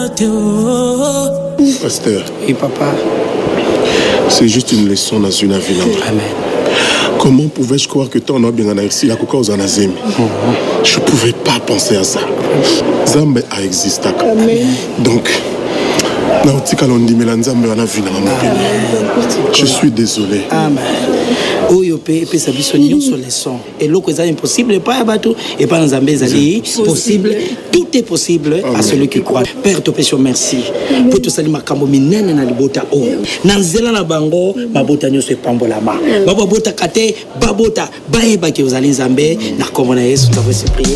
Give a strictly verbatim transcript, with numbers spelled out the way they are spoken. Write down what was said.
Pasteur. Et papa. C'est juste une leçon dans une vie. Amen. Comment pouvais-je croire que ton bien en ici la coca aux anazemi? Je pouvais pas penser à ça. Zambe a existé. Amen. Donc, je suis désolé. Amen. Oyope et sa bisonnion sur les sons. Et l'eau est impossible, pas à bateau, et pas dans un bezali, possible. Tout est possible à celui qui croit. Père, te pécho, merci. Pour tout ça, ma camomine, na libota o. Nanzela na bango, ma bota nyo se pambolama. Baba bota kate, babota, bae ba ki vous allez zambe, na komona yesu, tu vas se prier.